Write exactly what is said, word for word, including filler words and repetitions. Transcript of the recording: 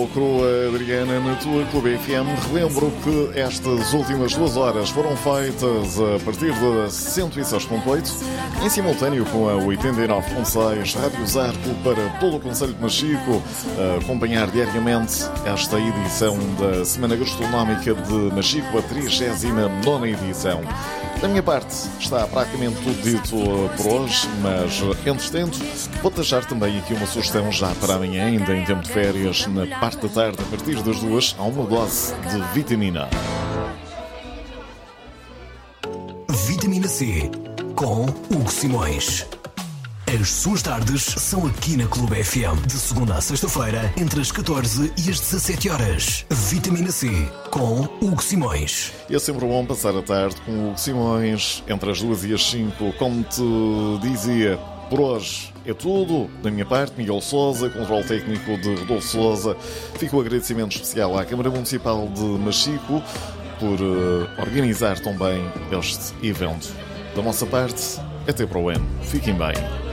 Crua Adriana, na tua Clube F M. Relembro que estas últimas duas horas foram feitas a partir da cento e seis ponto oito, em simultâneo com a oitenta e nove ponto seis Rádio Zarco para todo o Concelho de Machico, a acompanhar diariamente esta edição da Semana Gastronómica de Machico, a trigésima nona edição. Da minha parte, está praticamente tudo dito por hoje, mas, entretanto, vou deixar também aqui uma sugestão já para amanhã, ainda em tempo de férias, na parte da tarde, a partir das duas, há uma dose de vitamina. Vitamina C, com Hugo Simões. As suas tardes são aqui na Clube F M, de segunda a sexta-feira, entre as catorze e as dezassete horas. Vitamina C, com Hugo Simões. E é sempre bom passar a tarde com o Hugo Simões, entre as duas e as cinco, como te dizia. Por hoje é tudo. Da minha parte, Miguel Sousa, controle técnico de Rodolfo Sousa. Fica o agradecimento especial à Câmara Municipal de Machico por uh, organizar tão bem este evento. Da nossa parte, até para o ano. Fiquem bem.